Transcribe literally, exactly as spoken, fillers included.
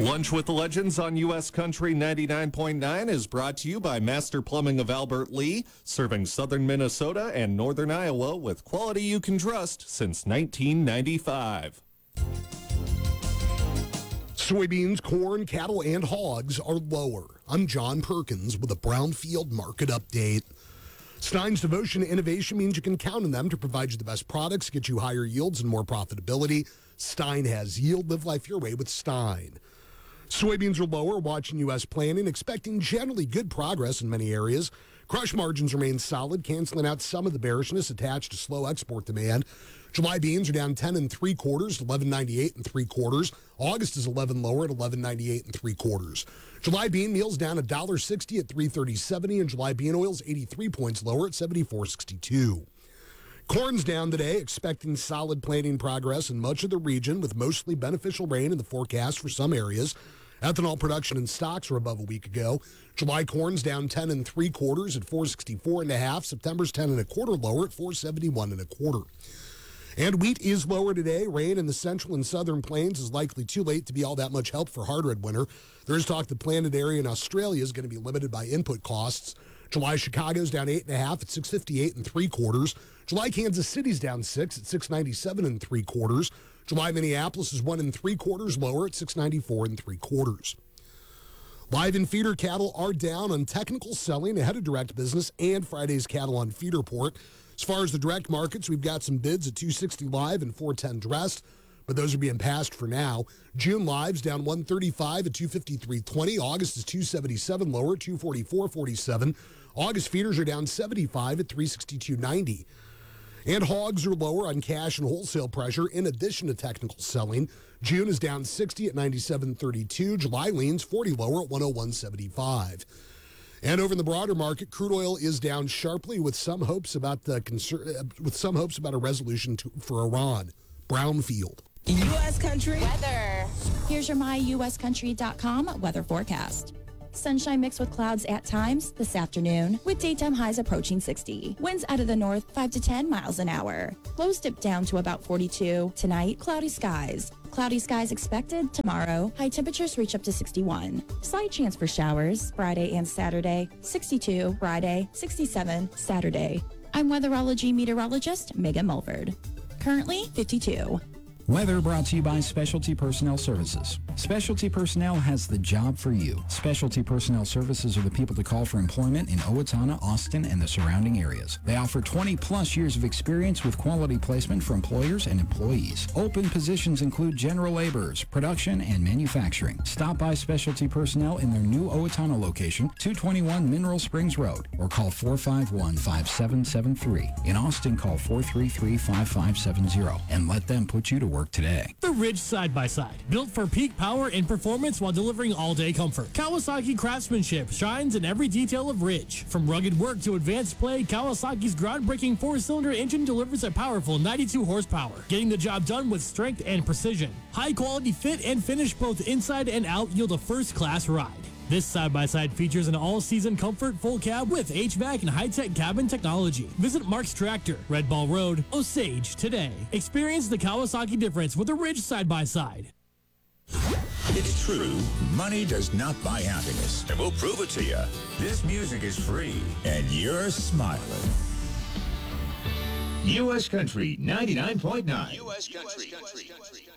Lunch with the Legends on U S Country ninety-nine point nine is brought to you by Master Plumbing of Albert Lea, serving southern Minnesota and northern Iowa with quality you can trust since nineteen ninety-five. Soybeans, corn, cattle, and hogs are lower. I'm John Perkins with a Brownfield Market Update. Stein's devotion to innovation means you can count on them to provide you the best products, get you higher yields and more profitability. Stein has yield. Live life your way with Stein. Soybeans are lower, watching U S planting, expecting generally good progress in many areas. Crush margins remain solid, canceling out some of the bearishness attached to slow export demand. July beans are down ten and three quarters, eleven ninety-eight and three quarters. August is eleven lower at eleven ninety-eight and three quarters. July bean meal's down one dollar sixty at three thirty seventy, and July bean oil's eighty-three points lower at seventy-four sixty-two. Corn's down today, expecting solid planting progress in much of the region with mostly beneficial rain in the forecast for some areas. Ethanol production and stocks are above a week ago. July corn's down ten and three quarters at four sixty-four and a half. September's ten and a quarter lower at four seventy-one and a quarter. And wheat is lower today. Rain in the central and southern plains is likely too late to be all that much help for hard red winter. There is talk the planted area in Australia is going to be limited by input costs. July Chicago's down eight and a half at six fifty-eight and three quarters. July Kansas City's down six at six ninety-seven and three quarters. July Minneapolis is one and three quarters lower at six ninety-four and three quarters. Live and feeder cattle are down on technical selling ahead of direct business and Friday's cattle on feeder port. As far as the direct markets, we've got some bids at two sixty live and four ten dressed, but those are being passed for now. June live's down one thirty-five at two fifty-three twenty. August is two seventy-seven lower at two forty-four forty-seven. August feeders are down seventy-five at three sixty-two ninety. And hogs are lower on cash and wholesale pressure in addition to technical selling. June is down sixty at ninety-seven thirty-two. July leans forty lower at one oh one seventy-five. And over in the broader market, crude oil is down sharply with some hopes about the concern, with some hopes about a resolution to, for Iran. Brownfield. U S Country weather. Here's your my U S country dot com weather forecast. Sunshine mixed with clouds at times this afternoon, with daytime highs approaching sixty. Winds out of the north five to ten miles an hour. Lows dip down to about forty-two. Tonight, cloudy skies. Cloudy skies expected tomorrow. High temperatures reach up to sixty-one. Slight chance for showers Friday and Saturday. sixty-two Friday, sixty-seven Saturday. I'm weatherology meteorologist Megan Mulford. Currently fifty-two. Weather brought to you by Specialty Personnel Services. Specialty Personnel has the job for you. Specialty Personnel Services are the people to call for employment in Owatonna, Austin, and the surrounding areas. They offer twenty plus years of experience with quality placement for employers and employees. Open positions include general laborers, production, and manufacturing. Stop by Specialty Personnel in their new Owatonna location, two twenty-one Mineral Springs Road, or call four five one, five seven seven three. In Austin, call four three three, five five seven zero and let them put you to work today. The Ridge Side-by-Side, built for peak power and performance while delivering all-day comfort. Kawasaki craftsmanship shines in every detail of Ridge. From rugged work to advanced play, Kawasaki's groundbreaking four-cylinder engine delivers a powerful ninety-two horsepower, getting the job done with strength and precision. High-quality fit and finish both inside and out yield a first-class ride. This side-by-side features an all-season comfort full cab with H V A C and high-tech cabin technology. Visit Mark's Tractor, Red Ball Road, Osage today. Experience the Kawasaki difference with a Ridge side-by-side. It's true, money does not buy happiness, and we'll prove it to you. This music is free, and you're smiling. U S Country ninety-nine point nine. U S Country. U S Country.